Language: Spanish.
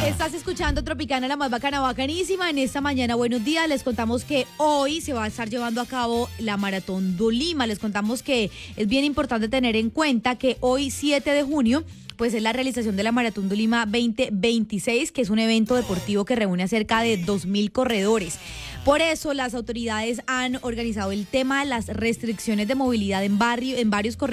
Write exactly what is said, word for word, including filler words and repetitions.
Estás escuchando Tropicana, la más bacana, bacanísima. En esta mañana, buenos días, les contamos que hoy se va a estar llevando a cabo la Maratón Tolima. Les contamos que es bien importante tener en cuenta que hoy, siete de junio, pues es la realización de la Maratón Tolima veinte veintiséis, que es un evento deportivo que reúne a cerca de dos mil corredores. Por eso las autoridades han organizado el tema de las restricciones de movilidad en, barrio, en varios corredores